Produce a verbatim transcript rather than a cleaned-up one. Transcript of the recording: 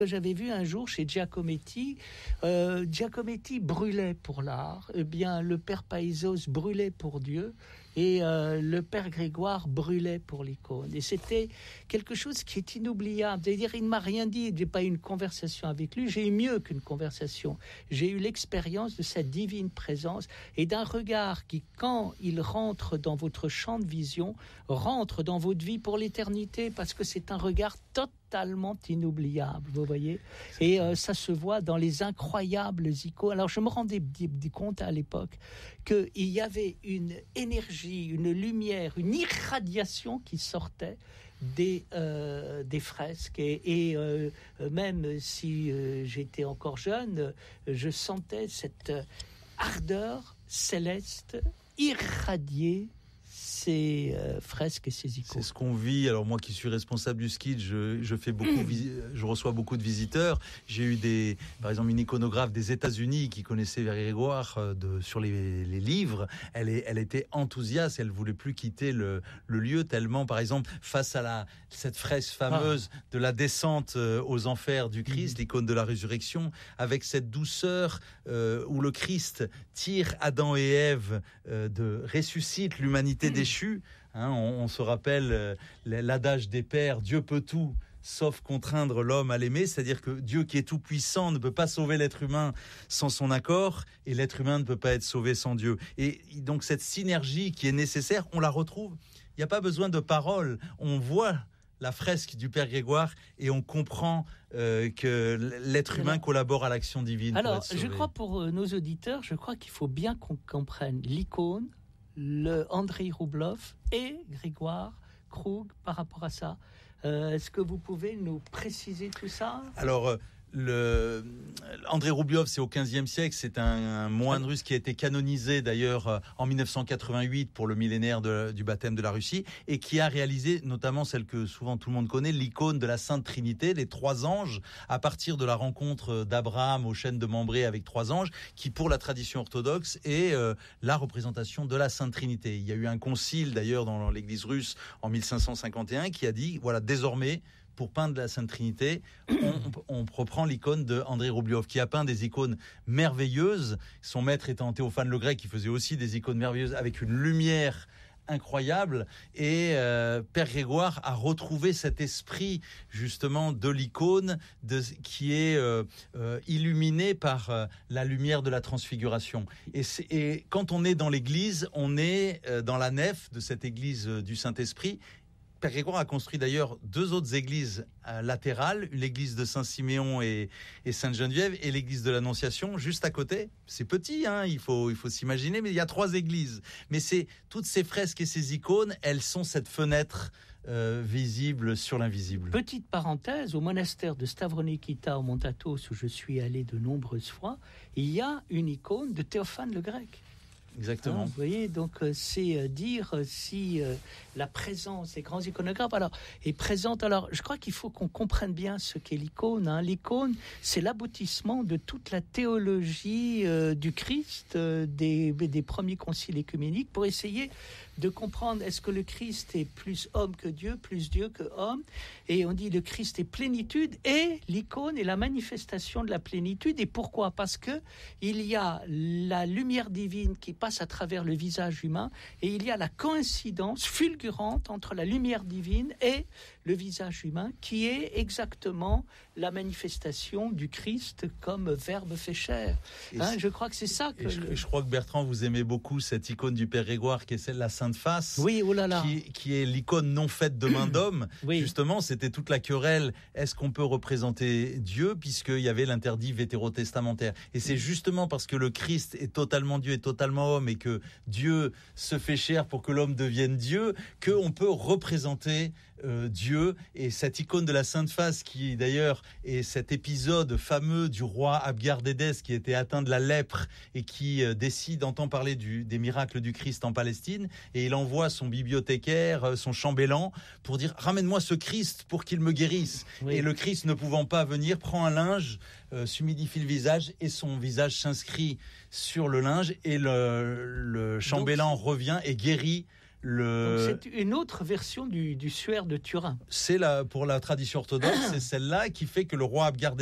J'avais vu un jour chez Giacometti, euh, Giacometti brûlait pour l'art, eh bien le père Països brûlait pour Dieu et euh, le père Grégoire brûlait pour l'icône. Et c'était quelque chose qui est inoubliable. C'est-à-dire, il ne m'a rien dit, j'ai pas eu une conversation avec lui, j'ai eu mieux qu'une conversation. J'ai eu l'expérience de sa divine présence et d'un regard qui, quand il rentre dans votre champ de vision, rentre dans votre vie pour l'éternité, parce que c'est un regard total totalement inoubliable, vous voyez, et euh, ça se voit dans les incroyables icônes. Alors je me rendais d- d- compte à l'époque qu'il y avait une énergie, une lumière, une irradiation qui sortait des, euh, des fresques, et, et euh, même si euh, j'étais encore jeune, je sentais cette ardeur céleste irradiée ces euh, fresques et ces icônes. C'est ce qu'on vit. Alors moi qui suis responsable du ski, je, je fais beaucoup, je reçois beaucoup de visiteurs. J'ai eu des, par exemple, une iconographe des États-Unis qui connaissait Grégoire de, sur les, les livres. Elle, est, elle était enthousiaste. Elle voulait plus quitter le, le lieu tellement, par exemple, face à la cette fresque fameuse ah. de la descente aux enfers du Christ, mmh. l'icône de la résurrection, avec cette douceur euh, où le Christ tire Adam et Ève euh, de ressuscite l'humanité mmh. déchue. Hein, on, on se rappelle euh, l'adage des pères, Dieu peut tout, sauf contraindre l'homme à l'aimer, c'est-à-dire que Dieu qui est tout puissant ne peut pas sauver l'être humain sans son accord, et l'être humain ne peut pas être sauvé sans Dieu. Et donc cette synergie qui est nécessaire, on la retrouve. Il n'y a pas besoin de paroles, on voit la fresque du Père Grégoire et on comprend euh, que l'être humain alors, collabore à l'action divine. Alors, je crois pour euh, nos auditeurs, je crois qu'il faut bien qu'on comprenne l'icône, le Andrei Roublev et Grégoire Krug par rapport à ça. Euh, est-ce que vous pouvez nous préciser tout ça ? Alors, euh, le Andrei Roublev, c'est au quinzième siècle, c'est un, un moine russe qui a été canonisé d'ailleurs en dix-neuf cent quatre-vingt-huit pour le millénaire de, du baptême de la Russie, et qui a réalisé notamment celle que souvent tout le monde connaît, l'icône de la Sainte Trinité, les trois anges, à partir de la rencontre d'Abraham au chêne de Mambré avec trois anges, qui pour la tradition orthodoxe est euh, la représentation de la Sainte Trinité. Il y a eu un concile d'ailleurs dans l'église russe en mille cinq cent cinquante et un qui a dit, voilà, désormais, pour peindre la Sainte Trinité, on, on reprend l'icône de Andrei Roublev, qui a peint des icônes merveilleuses. Son maître étant Théophane le Grec, qui faisait aussi des icônes merveilleuses avec une lumière incroyable. Et euh, Père Grégoire a retrouvé cet esprit justement de l'icône de, qui est euh, euh, illuminé par euh, la lumière de la transfiguration. Et, et quand on est dans l'église, on est euh, dans la nef de cette église euh, du Saint-Esprit. Père Grégoire a construit d'ailleurs deux autres églises euh, latérales, l'église de Saint-Siméon et, et Sainte-Geneviève, et l'église de l'Annonciation juste à côté. C'est petit, hein, il faut, il faut s'imaginer, mais il y a trois églises. Mais c'est toutes ces fresques et ces icônes, elles sont cette fenêtre euh, visible sur l'invisible. Petite parenthèse, au monastère de Stavronikita au Mont Athos, où je suis allé de nombreuses fois, il y a une icône de Théophane le Grec. Exactement. Ah, vous voyez, donc euh, c'est euh, dire euh, si euh, la présence des grands iconographes alors, est présente. Alors, je crois qu'il faut qu'on comprenne bien ce qu'est l'icône. Hein. L'icône, c'est l'aboutissement de toute la théologie euh, du Christ, euh, des, des premiers conciles œcuméniques, pour essayer de comprendre est-ce que le Christ est plus homme que Dieu, plus Dieu que homme. Et on dit le Christ est plénitude, et l'icône est la manifestation de la plénitude. Et pourquoi ? Parce que il y a la lumière divine qui passe à travers le visage humain, et il y a la coïncidence fulgurante entre la lumière divine et le visage humain, qui est exactement la manifestation du Christ comme Verbe fait chair. Hein, je crois que c'est ça que... Je, le... je crois que Bertrand, vous aimez beaucoup cette icône du Père Grégoire, qui est celle de la Sainte Face, oui, oh là là. Qui, qui est l'icône non faite de main d'homme. Oui. Justement, c'était toute la querelle. Est-ce qu'on peut représenter Dieu, puisqu'il y avait l'interdit vétérotestamentaire. Et c'est justement parce que le Christ est totalement Dieu et totalement homme, et que Dieu se fait chair pour que l'homme devienne Dieu, qu'on peut représenter euh, Dieu. Et cette icône de la Sainte Face, qui d'ailleurs est cet épisode fameux du roi Abgar-Dédès, qui était atteint de la lèpre et qui euh, décide, entend parler du, des miracles du Christ en Palestine, et il envoie son bibliothécaire, son chambellan, pour dire « Ramène-moi ce Christ pour qu'il me guérisse ». Oui. Et le Christ, ne pouvant pas venir, prend un linge, euh, s'humidifie le visage, et son visage s'inscrit sur le linge, et le, le chambellan Donc, revient et guérit Le... Donc c'est une autre version du, du suaire de Turin. C'est la, pour la tradition orthodoxe, c'est celle-là qui fait que le roi Abgar